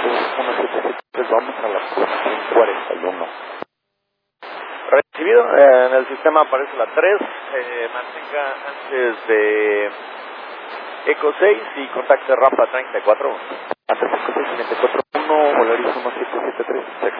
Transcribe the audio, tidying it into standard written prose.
1773, vamos a la posición 41. Recibido, en el sistema aparece la 3, mantenga antes de Eco 6 y contacte rampa 34. Antes de Eco 6, 24, 1, Volaris 1773,